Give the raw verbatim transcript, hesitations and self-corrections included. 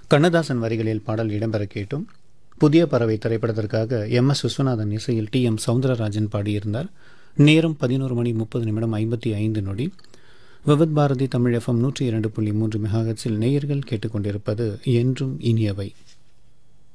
கண்ணதாசன் வரிகளில் பாடல் இடம்பெற கேட்டும். புதிய பறவை திரைப்படத்திற்காக எம் எஸ் விஸ்வநாதன் இசையில் டி எம் சவுந்தரராஜன் பாடியிருந்தார். நேரம் பதினோரு மணி முப்பது நிமிடம் ஐம்பத்தி ஐந்து நொடி. விவித் பாரதி தமிழ் எஃப்எம் நூற்றி இரண்டு புள்ளி மூன்று மெகாஹெர்ட்ஸில் நேயர்கள் கேட்டுக்கொண்டிருப்பது என்றும் இனியவை.